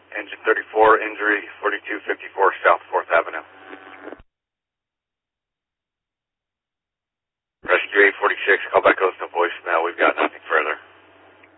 Engine 34, injury 4254 South 4th Avenue. Rescue 846, call back coastal.